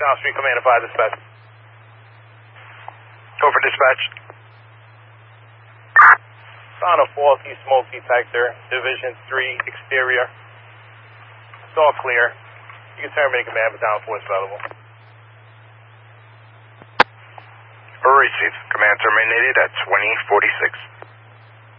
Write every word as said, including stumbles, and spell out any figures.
Downstream Commander five, dispatch. Over dispatch. Found a faulty smoke detector, Division three, exterior. It's all clear. You can terminate command, but down force available. Receive. Command terminated at twenty forty-six.